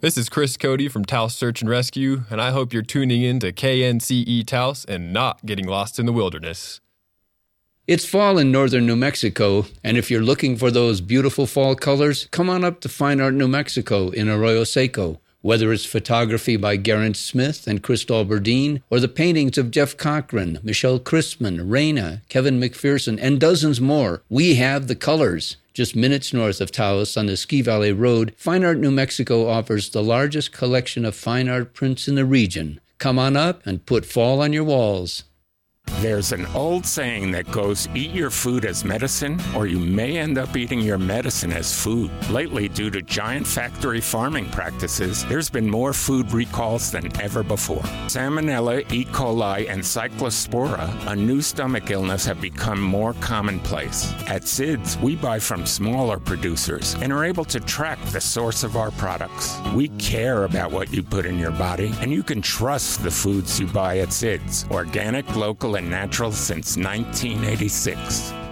This is Chris Cody from Taos Search and Rescue, and I hope you're tuning in to KNCE Taos and not getting lost in the wilderness. It's fall in northern New Mexico, and if you're looking for those beautiful fall colors, come on up to Fine Art New Mexico in Arroyo Seco. Whether it's photography by Garrett Smith and Crystal Berdine, or the paintings of Jeff Cochran, Michelle Christman, Raina, Kevin McPherson, and dozens more, we have the colors. Just minutes north of Taos on the Ski Valley Road, Fine Art New Mexico offers the largest collection of fine art prints in the region. Come on up and put fall on your walls. There's an old saying that goes, eat your food as medicine, or you may end up eating your medicine as food. Lately, due to giant factory farming practices, there's been more food recalls than ever before. Salmonella, E. coli, and Cyclospora, a new stomach illness, have become more commonplace. At SIDS, we buy from smaller producers and are able to track the source of our products. We care about what you put in your body, and you can trust the foods you buy at SIDS. Organic, local, and natural since 1986.